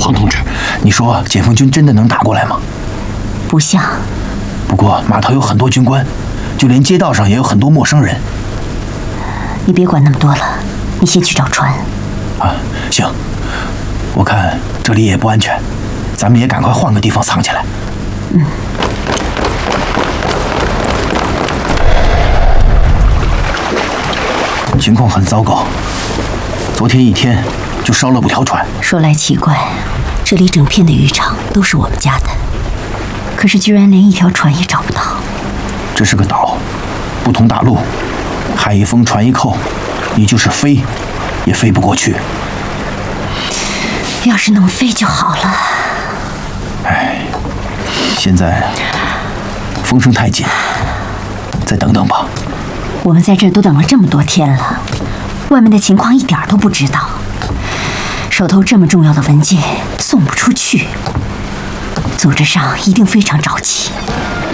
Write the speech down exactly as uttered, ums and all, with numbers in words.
黄同志，你说解放军真的能打过来吗？ 不像。 不过码头有很多军官，就连街道上也有很多陌生人。 你别管那么多了，你先去找船。 啊，行。我看这里也不安全，咱们也赶快换个地方藏起来。 嗯。 情况很糟糕，昨天一天就烧了五条船。 说来奇怪，这里整片的渔场都是我们家的，可是居然连一条船也找不到。 这是个岛，不通大陆，海一封，船一扣，你就是飞，也飞不过去。 要是能飞就好了。 哎，现在风声太紧，再等等吧。 我们在这儿都等了这么多天了，外面的情况一点都不知道，手头这么重要的文件送不出去，组织上一定非常着急。